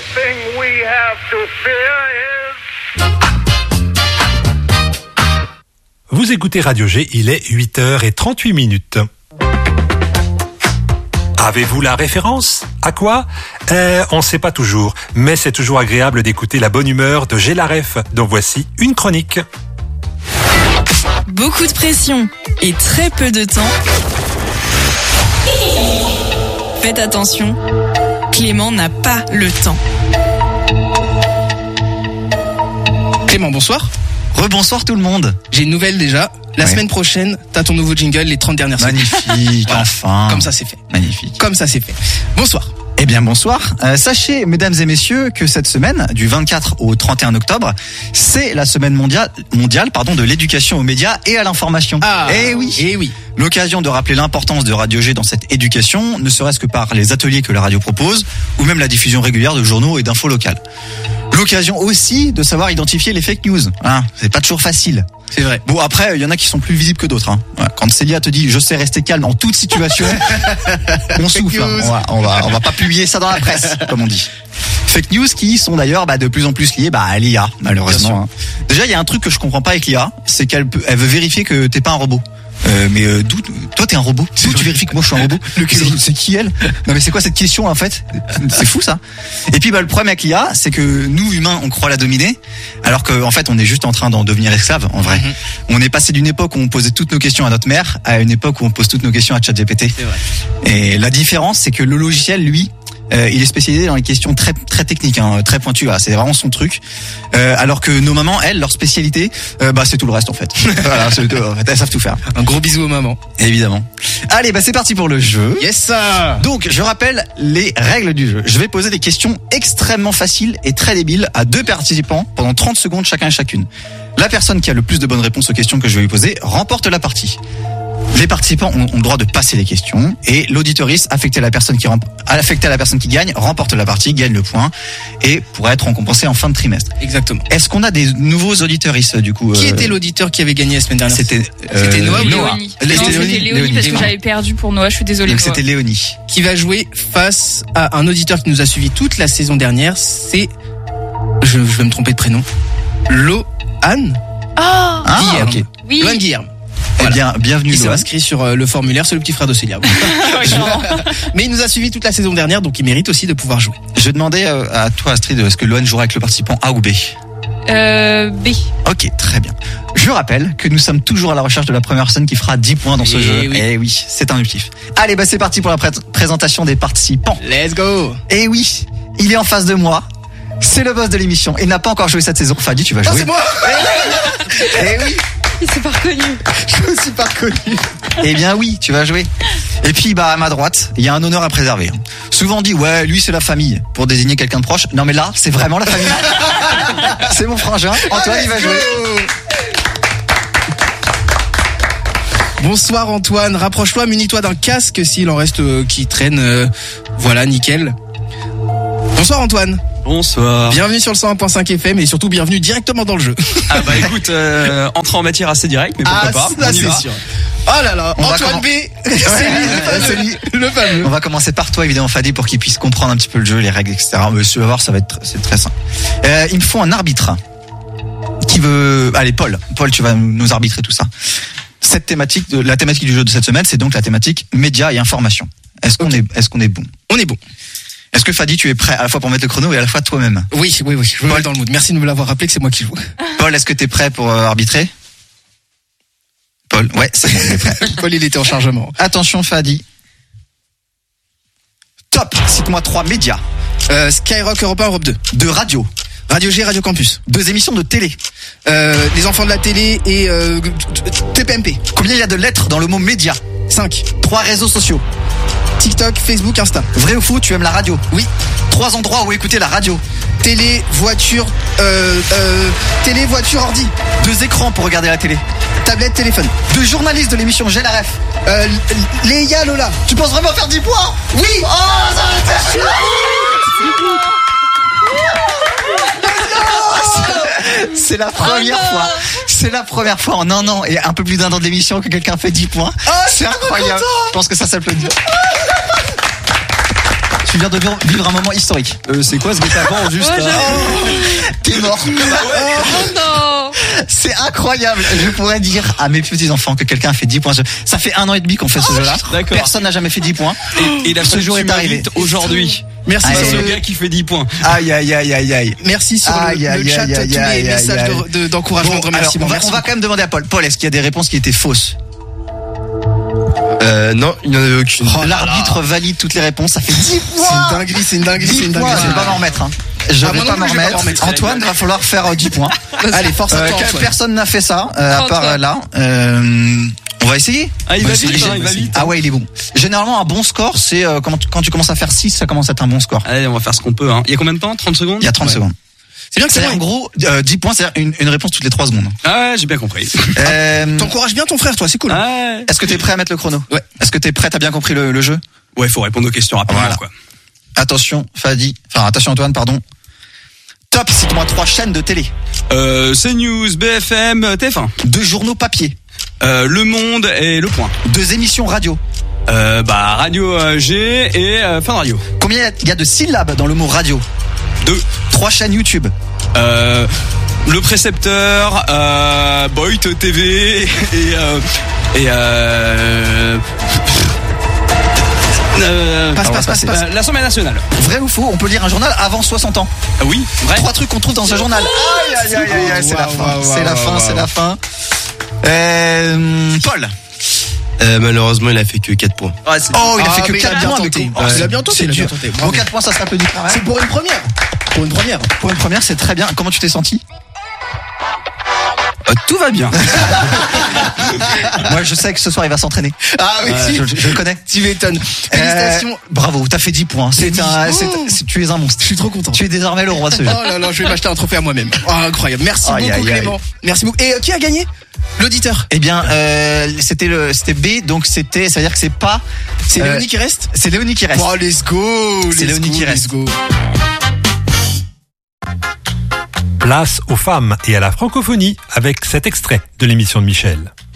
thing we have to fear is... Vous écoutez Radio G, il est 8h38. Avez-vous la référence? À quoi? On ne sait pas toujours, mais c'est toujours agréable d'écouter la bonne humeur de G la Ref, dont voici une chronique. Beaucoup de pression et très peu de temps. Faites attention, Clément n'a pas le temps. Clément, bonsoir. Rebonsoir tout le monde. J'ai une nouvelle déjà. La semaine prochaine, t'as ton nouveau jingle, les 30 dernières semaines. Magnifique, voilà. Enfin. Comme ça c'est fait. Magnifique. Comme ça c'est fait. Bonsoir. Eh bien bonsoir. Sachez, mesdames et messieurs, que cette semaine, du 24 au 31 octobre, c'est la semaine mondiale de l'éducation aux médias et à l'information. Ah, eh oui. Eh oui. L'occasion de rappeler l'importance de Radio G dans cette éducation, ne serait-ce que par les ateliers que la radio propose, ou même la diffusion régulière de journaux et d'infos locales. L'occasion aussi de savoir identifier les fake news. Hein, c'est pas toujours facile. C'est vrai. Bon, après, il y en a qui sont plus visibles que d'autres. Hein. Quand Célia te dit « je sais rester calme en toute situation », on souffle. Hein. On va pas publier ça dans la presse, comme on dit. Fake news qui sont d'ailleurs de plus en plus liées à l'IA, malheureusement. Hein. Déjà, il y a un truc que je comprends pas avec l'IA, c'est qu'elle veut vérifier que t'es pas un robot. Mais d'où toi t'es un robot? D'où tu vérifies que moi je suis un robot? C'est qui elle? Non mais c'est quoi cette question en fait? C'est fou ça. Et puis le problème avec l'IA, c'est que nous humains on croit la dominer, alors qu'en fait on est juste en train d'en devenir esclave en vrai. On est passé d'une époque où on posait toutes nos questions à notre mère à une époque où on pose toutes nos questions à ChatGPT. C'est vrai. Et la différence, c'est que le logiciel, lui, il est spécialisé dans les questions très très techniques, hein, très pointues. C'est vraiment son truc. Alors que nos mamans, elles, leur spécialité, c'est tout le reste en fait. Voilà, en fait, elles savent tout faire. Un gros bisou aux mamans. Évidemment. Allez, c'est parti pour le jeu. Yes sir. Donc, je rappelle les règles du jeu. Je vais poser des questions extrêmement faciles et très débiles à deux participants pendant 30 secondes chacun et chacune. La personne qui a le plus de bonnes réponses aux questions que je vais lui poser remporte la partie. Les participants ont le droit de passer les questions et l'auditoriste affecté à la personne qui gagne remporte la partie, gagne le point et pourra être récompensé en fin de trimestre. Exactement. Est-ce qu'on a des nouveaux auditeuristes du coup? Qui était l'auditeur qui avait gagné la semaine dernière? C'était Noah ou Léonie. C'était Non, c'était Léonie parce que j'avais perdu pour Noah, je suis désolée. Donc c'était Léonie. Qui va jouer face à un auditeur qui nous a suivi toute la saison dernière. C'est, je vais me tromper de prénom, Lohan Guilherme. Ok. Oui. Lohan Guilherme. Eh bien, bienvenue. Il s'est Lohan. inscrit sur le formulaire, c'est le petit frère de Célia. Mais il nous a suivi toute la saison dernière, donc il mérite aussi de pouvoir jouer. Je demandais à toi Astrid, est-ce que Lohan jouera avec le participant A ou B? B. Ok, très bien. Je rappelle que nous sommes toujours à la recherche de la première personne qui fera 10 points dans ce jeu. Oui. Eh oui, c'est un objectif. Allez, c'est parti pour la présentation des participants. Let's go. Eh oui, il est en face de moi. C'est le boss de l'émission. Il n'a pas encore joué cette saison. Fadi, tu vas jouer. C'est moi. Eh oui. Il s'est pas reconnu. Je me suis pas reconnu. Eh bien oui, tu vas jouer. Et puis à ma droite, il y a un honneur à préserver. Souvent on dit ouais, lui c'est la famille pour désigner quelqu'un de proche. Non mais là, c'est vraiment la famille. C'est mon frangin. Antoine, il va jouer. Bonsoir Antoine, rapproche-toi, munis-toi d'un casque s'il en reste qui traîne. Voilà, nickel. Bonsoir Antoine. Bonsoir. Bienvenue sur le 101.5 FM et surtout bienvenue directement dans le jeu. Ah écoute, entrer en matière assez direct, mais pourquoi pas, ça on y c'est va. sûr. Oh là là, Antoine B, c'est lui, le fameux. On va commencer par toi évidemment Fadi pour qu'il puisse comprendre un petit peu le jeu, les règles, etc. Mais tu vas voir, c'est très simple. Il me faut un arbitre qui veut. Allez Paul, tu vas nous arbitrer tout ça. La thématique du jeu de cette semaine, c'est donc la thématique médias et information. Est-ce qu'on est bon? On est bon. Est-ce que Fadi, tu es prêt à la fois pour mettre le chrono et à la fois toi-même? Oui, je me mets dans le mood. Merci de me l'avoir rappelé que c'est moi qui joue. Paul, est-ce que tu es prêt pour arbitrer? Paul, ouais, c'est bon, il est prêt. Paul, il était en chargement. Attention Fadi. Top. Cite-moi 3 médias. Skyrock Europe 1, Europe 2. De radio. Radio G, Radio Campus. 2 émissions de télé. Les enfants de la télé et TPMP. Combien il y a de lettres dans le mot média? 5. 3 réseaux sociaux. TikTok, Facebook, Insta. Vrai ou faux, tu aimes la radio? Oui. 3 endroits où écouter la radio. Télé, voiture, ordi. 2 écrans pour regarder la télé. Tablette, téléphone. 2 journalistes de l'émission J'ai la ref. Léa, Lola. Tu penses vraiment faire 10 points? Oui. Oh, ça va être chaud. C'est la première fois. C'est la première fois en un an et un peu plus d'1 an de l'émission que quelqu'un fait 10 points. Oh, c'est incroyable. Je pense que ça s'applaudit. Tu viens de vivre un moment historique. C'est quoi ce guet-apens juste Ouais, là T'es mort. Oh non. C'est incroyable. Je pourrais dire à mes petits-enfants que quelqu'un a fait 10 points. Ça fait 1 an et demi qu'on fait ce jeu-là. D'accord. Personne n'a jamais fait 10 points. Et la Ce jour est arrivé. aujourd'hui. Merci Allez. sur C'est le le gars qui fait 10 points. Aïe, aïe, aïe, aïe, aïe. Merci sur Aïe, le aïe, chat, aïe, aïe, tous les aïe, messages aïe. d'encouragement, de alors, remerciement. on va quand même demander à Paul. Paul, est-ce qu'il y a des réponses qui étaient fausses? Non, il n'y en avait aucune. L'arbitre valide toutes les réponses. Ça fait 10 points. C'est une dinguerie, c'est une dinguerie, c'est 10 une points. dinguerie. Je vais pas m'en remettre. Je Ah, vais moi pas non m'en plus, je vais pas m'en remettre. remettre. Antoine, va falloir faire 10 points. Allez, force à toi, Antoine. Personne n'a fait ça, à part Antoine. là. On va essayer. Ah, il On va essayer. vite, hein, il va vite. Ah ouais, il est bon. Généralement, un bon score, c'est quand tu commences à faire 6, ça commence à être un bon score. Allez, on va faire ce qu'on peut. Hein. Il y a combien de temps? 30 secondes? Il y a 30 Ouais. secondes. C'est bien que c'est C'est en vrai. gros 10 points, c'est une réponse toutes les 3 secondes. Ah ouais, j'ai bien compris. T'encourages bien ton frère, toi, c'est cool. Ah ouais. Est-ce que t'es prêt à mettre le chrono? Ouais. Est-ce que t'es prêt? T'as bien compris le jeu? Ouais, faut répondre aux questions rapidement, Voilà. quoi. Attention, attention Antoine, pardon. Top, cite-moi 3 chaînes de télé. CNews, BFM, TF1. 2 journaux papier. Le Monde et Le Point. 2 émissions radio. Radio G et Fin de Radio. Combien il y a de syllabes dans le mot radio? 2. 3 chaînes YouTube. Le Précepteur, Boyd TV Passe. l'Assemblée nationale. Vrai ou faux, on peut lire un journal avant 60 ans. Ah oui, vrai. 3 trucs qu'on trouve dans ce journal. Aïe, c'est la fin. C'est la fin. Paul. Malheureusement, il a fait que 4 points. Ouais, c'est- Oh, il a fait que mais 4 il a bien points. tenté. Oh, Il a bien tenté, c'est il a bien dur. tenté. Bon, Bravo. 4 points, ça s'applaudit quand même. C'est pour une première. Pour une première. Pour une première, c'est très bien. Comment tu t'es senti? Tout va bien. Moi, je sais que ce soir, il va s'entraîner. Ah oui, si. Je le connais. Tu m'étonnes. Félicitations. Bravo, t'as fait 10 points. Tu es un monstre. Je suis trop content. Tu es désormais le roi de ce jeu. Oh là là, je vais m'acheter un trophée à moi-même. Oh, incroyable. Merci Aïe, beaucoup, aïe, aïe. Clément. Merci beaucoup. Et qui a gagné? L'auditeur. Eh bien, c'était B, donc ça veut dire que c'est pas. C'est Léonie qui reste? C'est Léonie qui reste. Oh, let's go. C'est Léonie qui reste. Let's go. Place aux femmes et à la francophonie avec cet extrait de l'émission de Michel.